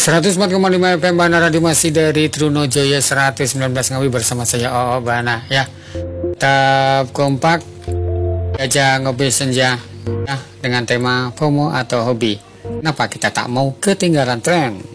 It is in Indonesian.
104,5 FM Bana Radio masih dari Trunojoyo 119 Ngawi bersama saya Oo Bana ya. Tetap kompak aja ngopi senja ya, dengan tema FOMO atau hobi. Kenapa kita tak mau ketinggalan tren?